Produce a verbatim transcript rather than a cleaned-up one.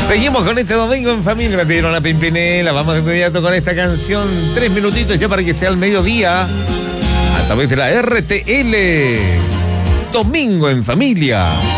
Seguimos con este domingo en familia. Me pidieron la Pimpinela. Vamos de inmediato con esta canción. Tres minutitos ya para que sea el mediodía. A través de la R T L. Domingo en familia.